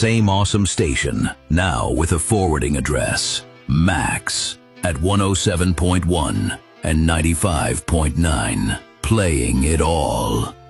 same awesome station, now with a forwarding address. Max at 107.1 and 95.9, playing it all.